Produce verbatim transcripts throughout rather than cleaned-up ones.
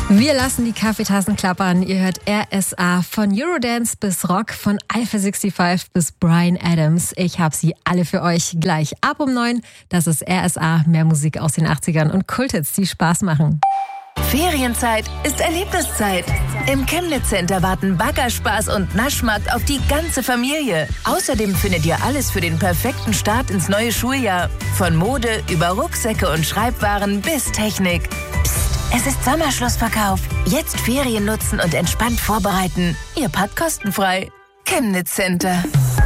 Wir lassen die Kaffeetassen klappern. Ihr hört R S A von Eurodance bis Rock, von Alpha fünfundsechzig bis Bryan Adams. Ich habe sie alle für euch gleich ab um neun. Das ist R S A, mehr Musik aus den achtzigern und Kulthits, die Spaß machen. Ferienzeit ist Erlebniszeit. Im Chemnitz Center warten Baggerspaß und Naschmarkt auf die ganze Familie. Außerdem findet ihr alles für den perfekten Start ins neue Schuljahr. Von Mode über Rucksäcke und Schreibwaren bis Technik. Psst, es ist Sommerschlussverkauf. Jetzt Ferien nutzen und entspannt vorbereiten. Ihr packt kostenfrei. Chemnitz Center.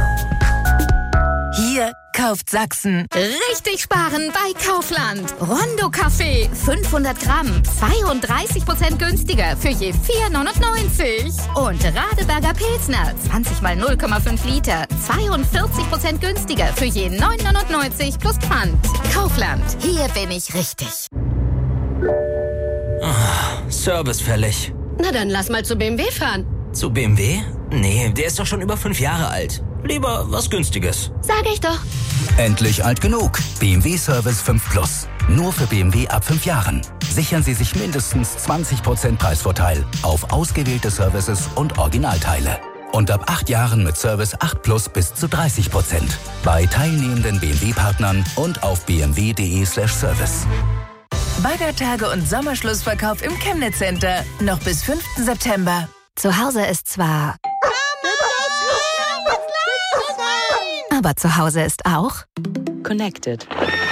Hier kauft Sachsen. Richtig sparen bei Kaufland. Rondo Kaffee, fünfhundert Gramm, zweiunddreißig Prozent günstiger für je vier neunundneunzig. Und Radeberger Pilsner, zwanzig mal null Komma fünf Liter, zweiundvierzig Prozent günstiger für je neun neunundneunzig plus Pfand. Kaufland, hier bin ich richtig. Oh, Service fällig. Na dann lass mal zu B M W fahren. Zu B M W? Nee, der ist doch schon über fünf Jahre alt. Lieber was Günstiges. Sag ich doch. Endlich alt genug. B M W Service fünf Plus. Nur für B M W ab fünf Jahren. Sichern Sie sich mindestens zwanzig Prozent Preisvorteil auf ausgewählte Services und Originalteile. Und ab acht Jahren mit Service acht Plus bis zu dreißig Prozent. Bei teilnehmenden B M W-Partnern und auf b m w punkt d e slash service. Baggertage und Sommerschlussverkauf im Chemnitz Center. Noch bis fünften September. Zu Hause ist zwar... Aber zu Hause ist auch... Connected.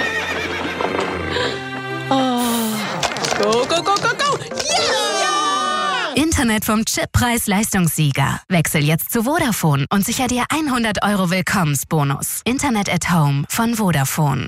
Oh. Go, go, go, go, go! Yeah! Internet vom Chip-Preis-Leistungssieger. Wechsel jetzt zu Vodafone und sicher dir hundert Euro Willkommensbonus. Internet at Home von Vodafone.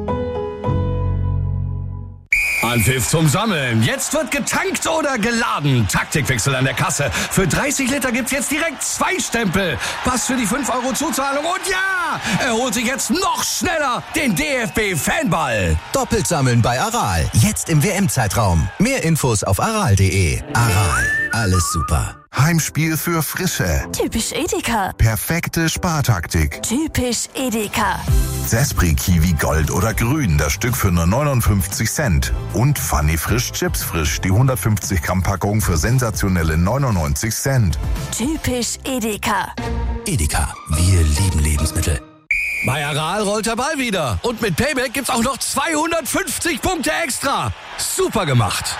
Anpfiff zum Sammeln. Jetzt wird getankt oder geladen. Taktikwechsel an der Kasse. Für dreißig Liter gibt's jetzt direkt zwei Stempel. Pass für die fünf Euro Zuzahlung. Und ja, er holt sich jetzt noch schneller den D F B-Fanball. Doppelt sammeln bei Aral. Jetzt im W M-Zeitraum. Mehr Infos auf aral punkt de. Aral. Alles super. Heimspiel für Frische. Typisch Edeka. Perfekte Spartaktik. Typisch Edeka. Zespri Kiwi Gold oder Grün, das Stück für nur neunundfünfzig Cent. Und Funny Frisch Chips Frisch, die hundertfünfzig Gramm Packung für sensationelle neunundneunzig Cent. Typisch Edeka. Edeka. Wir lieben Lebensmittel. Bei Aral rollt der Ball wieder. Und mit Payback gibt's auch noch zweihundertfünfzig Punkte extra. Super gemacht.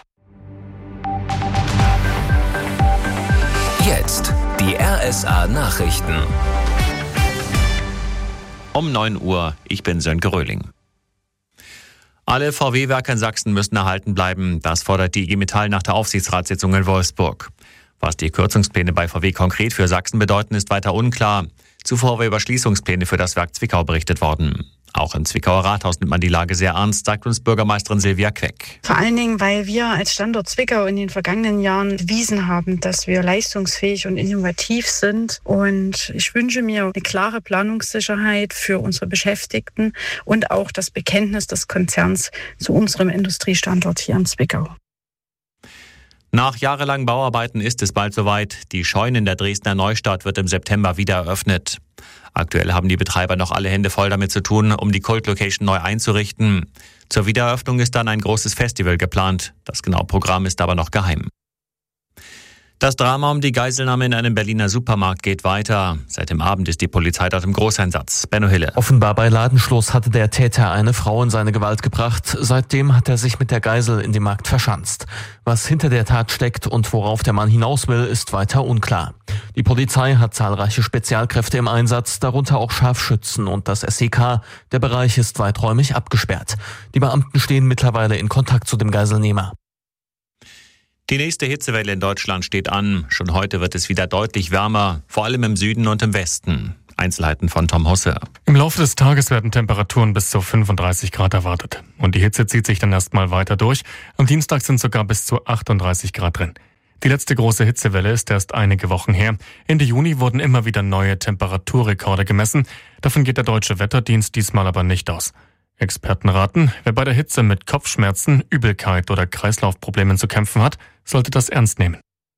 Jetzt die R S A-Nachrichten. Um neun Uhr, ich bin Sönke Röhling. Alle V W-Werke in Sachsen müssen erhalten bleiben. Das fordert die I G Metall nach der Aufsichtsratssitzung in Wolfsburg. Was die Kürzungspläne bei V W konkret für Sachsen bedeuten, ist weiter unklar. Zuvor war über Schließungspläne für das Werk Zwickau berichtet worden. Auch im Zwickauer Rathaus nimmt man die Lage sehr ernst, sagt uns Bürgermeisterin Silvia Queck. Vor allen Dingen, weil wir als Standort Zwickau in den vergangenen Jahren bewiesen haben, dass wir leistungsfähig und innovativ sind. Und ich wünsche mir eine klare Planungssicherheit für unsere Beschäftigten und auch das Bekenntnis des Konzerns zu unserem Industriestandort hier in Zwickau. Nach jahrelangen Bauarbeiten ist es bald soweit. Die Scheune in der Dresdner Neustadt wird im September wieder eröffnet. Aktuell haben die Betreiber noch alle Hände voll damit zu tun, um die Kult-Location neu einzurichten. Zur Wiedereröffnung ist dann ein großes Festival geplant. Das genaue Programm ist aber noch geheim. Das Drama um die Geiselnahme in einem Berliner Supermarkt geht weiter. Seit dem Abend ist die Polizei dort im Großeinsatz. Benno Hille. Offenbar bei Ladenschluss hatte der Täter eine Frau in seine Gewalt gebracht. Seitdem hat er sich mit der Geisel in dem Markt verschanzt. Was hinter der Tat steckt und worauf der Mann hinaus will, ist weiter unklar. Die Polizei hat zahlreiche Spezialkräfte im Einsatz, darunter auch Scharfschützen und das S E K. Der Bereich ist weiträumig abgesperrt. Die Beamten stehen mittlerweile in Kontakt zu dem Geiselnehmer. Die nächste Hitzewelle in Deutschland steht an. Schon heute wird es wieder deutlich wärmer, vor allem im Süden und im Westen. Einzelheiten von Tom Husse. Im Laufe des Tages werden Temperaturen bis zu fünfunddreißig Grad erwartet. Und die Hitze zieht sich dann erstmal weiter durch. Am Dienstag sind sogar bis zu achtunddreißig Grad drin. Die letzte große Hitzewelle ist erst einige Wochen her. Ende Juni wurden immer wieder neue Temperaturrekorde gemessen. Davon geht der Deutsche Wetterdienst diesmal aber nicht aus. Experten raten, wer bei der Hitze mit Kopfschmerzen, Übelkeit oder Kreislaufproblemen zu kämpfen hat, sollte das ernst nehmen.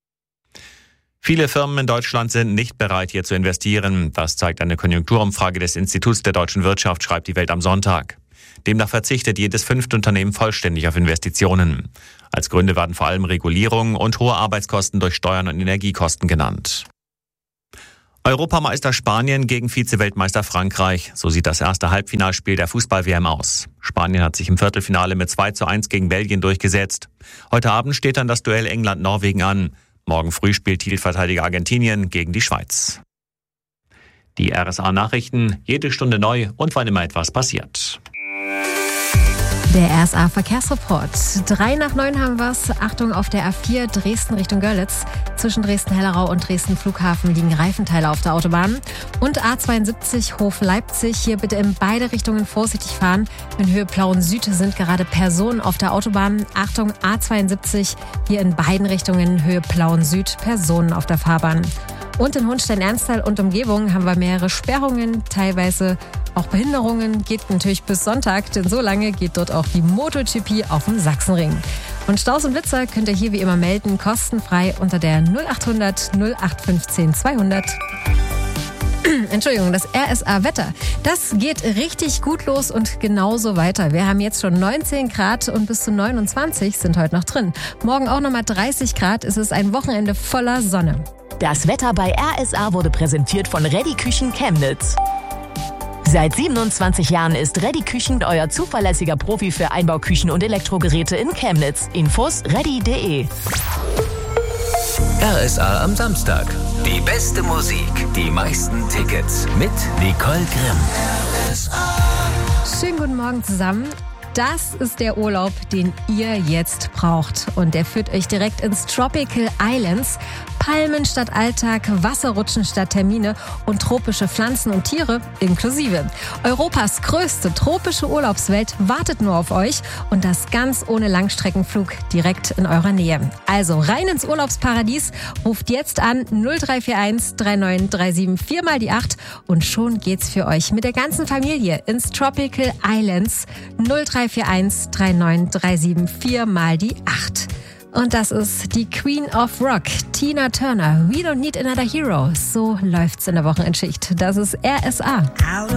Viele Firmen in Deutschland sind nicht bereit, hier zu investieren. Das zeigt eine Konjunkturumfrage des Instituts der deutschen Wirtschaft, schreibt die Welt am Sonntag. Demnach verzichtet jedes fünfte Unternehmen vollständig auf Investitionen. Als Gründe werden vor allem Regulierung und hohe Arbeitskosten durch Steuern und Energiekosten genannt. Europameister Spanien gegen Vize-Weltmeister Frankreich. So sieht das erste Halbfinalspiel der Fußball-W M aus. Spanien hat sich im Viertelfinale mit zwei zu eins gegen Belgien durchgesetzt. Heute Abend steht dann das Duell England-Norwegen an. Morgen früh spielt Titelverteidiger Argentinien gegen die Schweiz. Die R S A-Nachrichten, jede Stunde neu und wann immer etwas passiert. Der R S A-Verkehrsreport. Drei nach neun haben wir's. Achtung auf der A vier Dresden Richtung Görlitz. Zwischen Dresden-Hellerau und Dresden-Flughafen liegen Reifenteile auf der Autobahn. Und A zweiundsiebzig Hof-Leipzig. Hier bitte in beide Richtungen vorsichtig fahren. In Höhe Plauen Süd sind gerade Personen auf der Autobahn. Achtung A zweiundsiebzig. Hier in beiden Richtungen Höhe Plauen Süd. Personen auf der Fahrbahn. Und in Hohenstein-Ernsthal und Umgebung haben wir mehrere Sperrungen, teilweise auch Behinderungen. Geht natürlich bis Sonntag, denn so lange geht dort auch die MotoGP auf dem Sachsenring. Und Staus und Blitzer könnt ihr hier wie immer melden, kostenfrei unter der null achthundert null acht fünfzehn zweihundert. Entschuldigung, das R S A-Wetter. Das geht richtig gut los und genauso weiter. Wir haben jetzt schon neunzehn Grad und bis zu neunundzwanzig sind heute noch drin. Morgen auch nochmal dreißig Grad. Es ist ein Wochenende voller Sonne. Das Wetter bei R S A wurde präsentiert von Ready Küchen Chemnitz. Seit siebenundzwanzig Jahren ist Ready Küchen euer zuverlässiger Profi für Einbauküchen und Elektrogeräte in Chemnitz. Infos ready punkt de. R S A am Samstag. Die beste Musik, die meisten Tickets mit Nicole Grimm. R S A. Schönen guten Morgen zusammen. Das ist der Urlaub, den ihr jetzt braucht. Und der führt euch direkt ins Tropical Islands. Palmen statt Alltag, Wasserrutschen statt Termine und tropische Pflanzen und Tiere inklusive. Europas größte tropische Urlaubswelt wartet nur auf euch und das ganz ohne Langstreckenflug direkt in eurer Nähe. Also rein ins Urlaubsparadies, ruft jetzt an null drei vier eins drei neun drei sieben vier mal die acht und schon geht's für euch mit der ganzen Familie ins Tropical Islands. null drei vier eins drei neun drei sieben vier mal die acht. Und das ist die Queen of Rock, Tina Turner. We don't need another hero. So läuft's in der Wochenendschicht. Das ist R S A.